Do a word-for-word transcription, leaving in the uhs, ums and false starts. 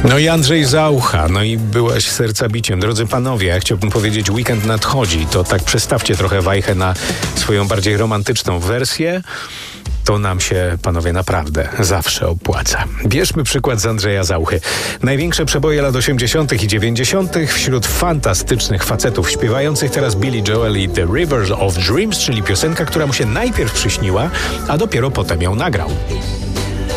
No i Andrzej Zaucha, no i byłaś serca biciem. Drodzy panowie, ja chciałbym powiedzieć, weekend nadchodzi, to tak przestawcie trochę wajchę na swoją bardziej romantyczną wersję. To nam się, panowie, naprawdę zawsze opłaca. Bierzmy przykład z Andrzeja Zauchy. Największe przeboje lat osiemdziesiątych i dziewięćdziesiątych wśród fantastycznych facetów śpiewających teraz Billy Joel i The Rivers of Dreams, czyli piosenka, która mu się najpierw przyśniła, a dopiero potem ją nagrał.